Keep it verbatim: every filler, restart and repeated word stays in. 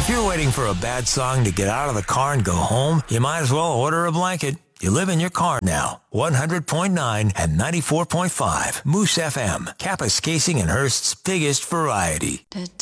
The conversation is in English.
If you're waiting for a bad song to get out of the car and go home, you might as well order a blanket. You live in your car now. one hundred point nine and ninety-four point five. Moose F M. Kapaskasin and Hearst's biggest variety.